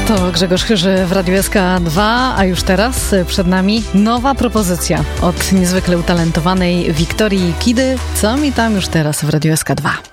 To Grzegorz Chyży w Radiu SK2, a już teraz przed nami nowa propozycja od niezwykle utalentowanej Wiktorii Kidy. Co mi tam już teraz w Radiu SK2?